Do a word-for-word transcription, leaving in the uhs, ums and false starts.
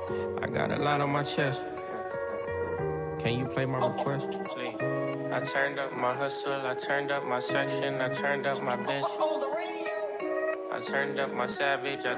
I got a lot on my chest. Can you play my request? Please. I turned up my hustle, I turned up my section, I turned up my bitch. I turned up my savage, I